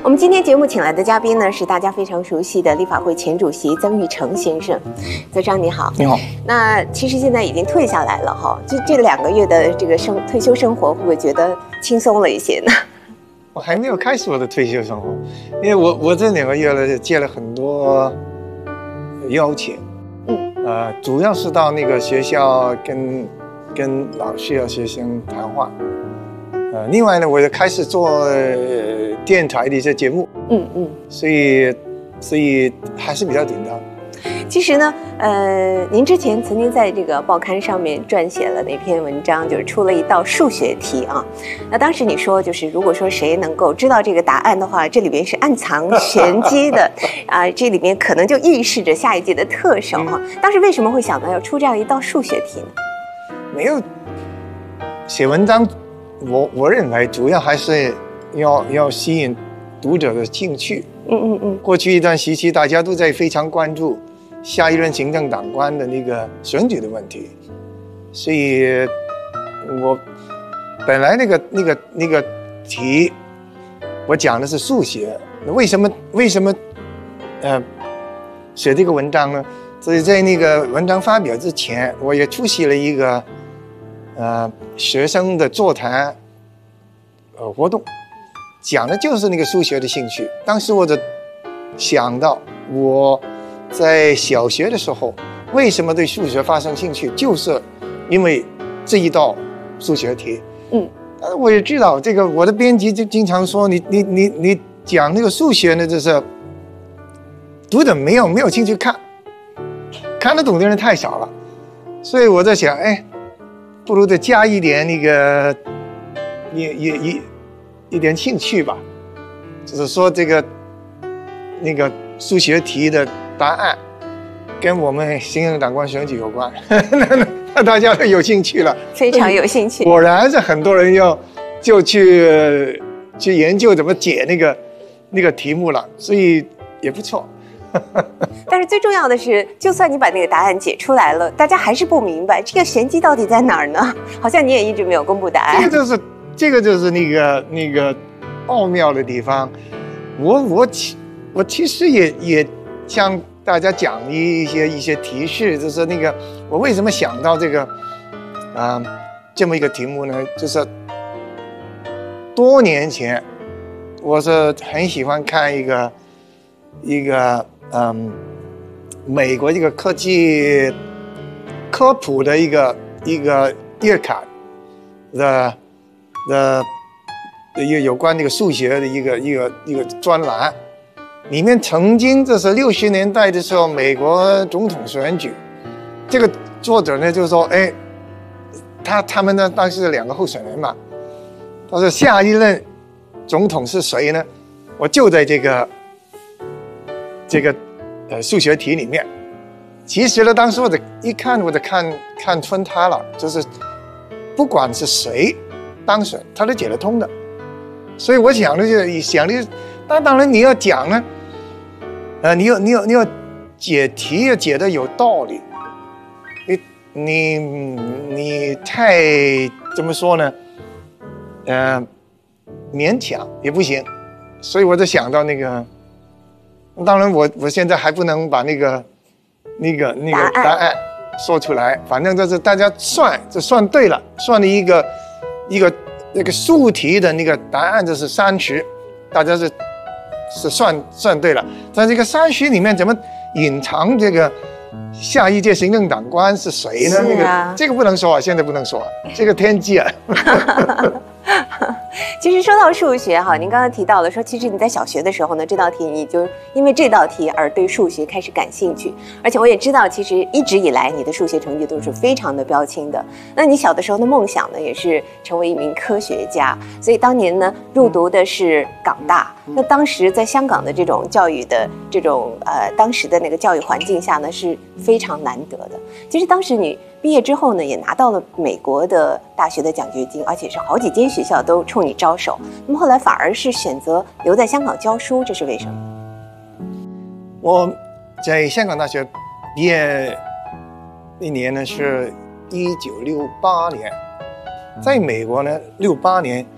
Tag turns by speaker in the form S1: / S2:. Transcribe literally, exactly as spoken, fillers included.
S1: 我们今天节目请来的嘉宾呢，是大家非常熟悉的立法会前主席曾钰成先生。曾生你好。
S2: 你好。
S1: 那其实现在已经退下来了哈，就这两个月的这个生退休生活，会不会觉得轻松了一些呢？
S2: 我还没有开始我的退休生活，因为我我这两个月呢接了很多邀请，嗯，呃，主要是到那个学校跟跟老师和学生谈话，呃，另外呢，我就开始做、呃、电台的一些节目，嗯嗯，所以所以还是比较紧张。
S1: 其实呢，呃，您之前曾经在这个报刊上面撰写了那篇文章，就是出了一道数学题啊。那当时你说，就是如果说谁能够知道这个答案的话，这里边是暗藏玄机的啊，这里面可能就预示着下一届的特首哈、嗯。当时为什么会想到要出这样一道数学题呢？
S2: 没有写文章，我我认为主要还是要要吸引读者的兴趣。嗯嗯嗯。过去一段时期，大家都在非常关注下一任行政长官的那个选举的问题，所以我本来那个那个那个题，我讲的是数学，为什么为什么呃写这个文章呢？所以在那个文章发表之前，我也出席了一个呃学生的座谈呃活动，讲的就是那个数学的兴趣。当时我就想到我在小学的时候，为什么对数学发生兴趣，就是因为这一道数学题。嗯，但是我也知道这个，我的编辑就经常说你你你你讲那个数学呢，就是读者没有没有兴趣看，看得懂的人太少了，所以我在想，哎，不如再加一点那个一一一一点兴趣吧，就是说这个那个数学题的答案跟我们行政长官选举有关，那那大家都有兴趣了，
S1: 非常有兴趣。
S2: 果然是很多人要就去去研究怎么解那个那个题目了，所以也不错。
S1: 但是最重要的是，就算你把那个答案解出来了，大家还是不明白这个玄机到底在哪儿呢？好像你也一直没有公布答案。
S2: 这个就是这个就是那个那个奥妙的地方。我我其我其实也也向大家讲一些一些提示，就是那个我为什么想到这个啊、呃、这么一个题目呢？就是多年前，我是很喜欢看一个一个嗯美国一个科技科普的一个一个月刊的的一个有关那个数学的一个一个一个专栏。里面曾经这是六十年代的时候，美国总统选举，这个作者呢就说，哎，他他们呢当时是两个候选人嘛，他说下一任总统是谁呢？我就在这个这个呃数学题里面。其实呢，当时我的一看我就看看穿他了，就是不管是谁当选，他都解得通的。所以我想的就想的，那当然你要讲呢。呃，你要你要你要解题要解得有道理，你你你太怎么说呢？呃，勉强也不行，所以我就想到那个，当然我我现在还不能把那个那个那个答案说出来，反正就是大家算就算对了，算了一个一个那个数题的那个答案就是三十，大家是。是算算对了，在这个三十里面怎么隐藏这个下一届行政长官是谁呢？
S1: 是啊、
S2: 那个这个不能说啊，现在不能说、啊，这个天机啊。
S1: 其实说到数学哈，您刚刚提到了说，其实你在小学的时候呢，这道题你就因为这道题而对数学开始感兴趣，而且我也知道，其实一直以来你的数学成绩都是非常的标青的。那你小的时候的梦想呢，也是成为一名科学家，所以当年呢入读的是港大。那当时在香港的这种教育的这种呃当时的那个教育环境下呢，是非常难得的。其实当时你毕业之后呢，也拿到了美国的大学的奖学金，而且是好几间学校都冲你招手。那么后来反而是选择留在香港教书，这是为什么？
S2: 我在香港大学毕业那年呢是一九六八年，在美国呢六八年